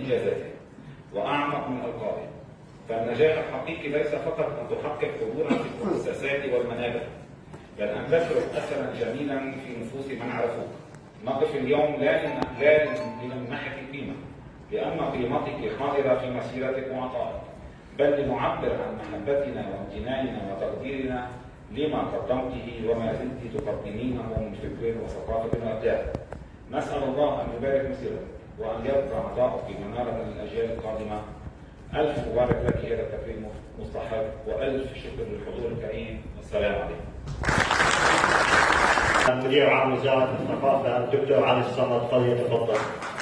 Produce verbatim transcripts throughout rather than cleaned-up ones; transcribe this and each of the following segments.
إنجازاته وأعمق من ألقابه. فالنجاح الحقيقي ليس فقط أن تحقق حضورا في المؤسسات والمنابر، بل أن تترك أثرا جميلا في نفوس من عرفوك. نقف اليوم لا لا لنمنحك قيمة لأن قيمتك حاضرة في مسيرتك وعطائك، بل لنعبر عن محبتنا وامتناننا وتقديرنا لما قدمته وما زلت تقدمينه من فكر وثقافة وإبداع. نسأل الله أن يبارك مسيرتك وأن يبقى عطاؤك منارة للأجيال القادمة. ألف مبارك لك، هذا التكريم مستحق، وألف شكر للحضور الكريم، والسلام عليكم. مدير عام وزارة الثقافة الدكتور علي الصمد فليتفضل.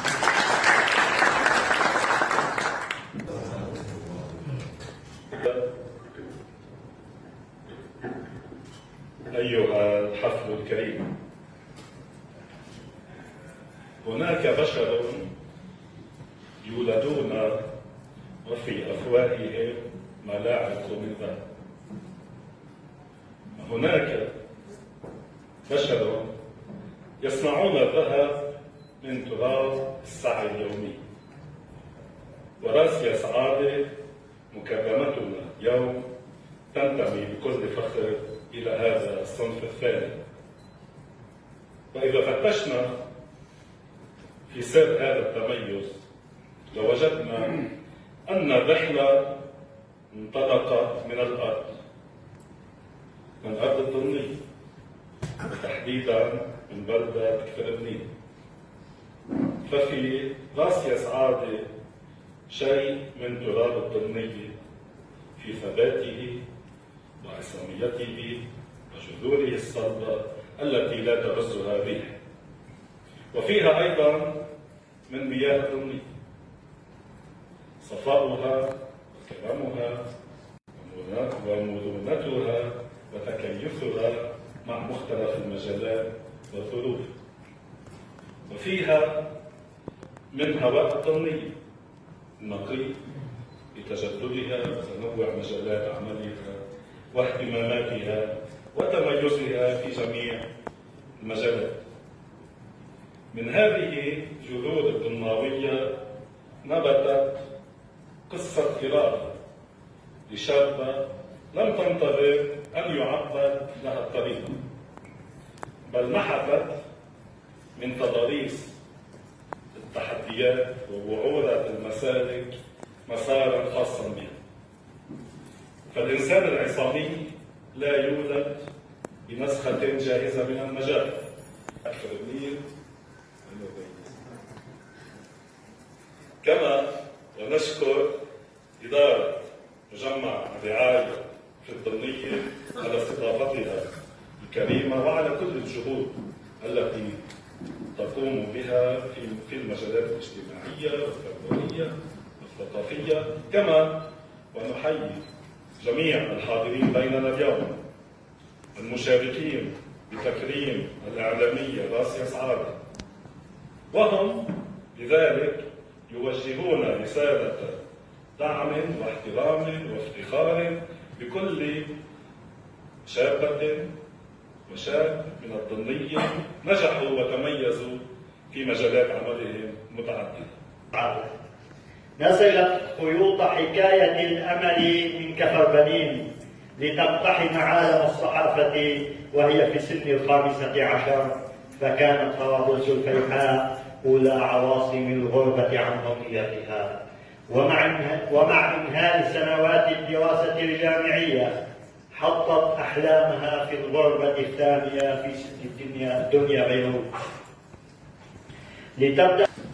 أيها الحفل الكريم، هناك بشر يولدون وفي أفواههم ملاعق من ذهب. هناك بشر يصنعون الذهب من تراب السعي اليومي. وراسي سعادة مكرمتنا اليوم تنتمي بكل فخر إلى هذا الصنف الثاني. وإذا فتشنا في سر هذا التميز لوجدنا أن الرحلة انطلقت من الأرض، من أرض الضنية، وتحديدا من بلدة كفربنين. ففي راسي سعادة شيء من تراب الضنية في ثباته وعصاميته وجذوره الصلبة التي لا تغزها الريح، وفيها أيضا من مياه الضنية صفاؤها وكرمها ومرونتها وتكيفها مع مختلف المجالات والظروف، وفيها من هواء الضنية النقي بتجددها وتنوع مجالات عملها واهتماماتها وتميزها في جميع المجالات. من هذه جذور الضناوية نبتت قصة إرادة لشابة لم تنتظر أن يعبد لها الطريق، بل نحتت من تضاريس التحديات ووعورة المسالك مسارا خاصا بها. فالإنسان العصامي لا يولد بنسخة جاهزة من النجاح. كما ونشكر إدارة مجمع الرعاية في الضنية على استضافتها الكريمة وعلى كل الجهود التي تقوم بها في المجالات الاجتماعية والتربوية والثقافية. كما ونحيي جميع الحاضرين بيننا اليوم المشاركين بتكريم الإعلامية راسي سعادة، وهم لذلك يوجهون رسالة دعم واحترام وافتخار بكل شابة وشاب من الضنية نجحوا وتميزوا في مجالات عملهم متعددة. نزلت خيوط حكاية الأمل من كفربنين لتقتحم عالم الصحافة وهي في سن الخامسة عشر، فكانت طرابلس الفيحاء أولى عواصم الغربة عن موطنها. ومع ومع إنهاء سنوات الدراسة الجامعية حطت أحلامها في الغربة الثانية في سن الدنيا, الدنيا بيروت لتبدأ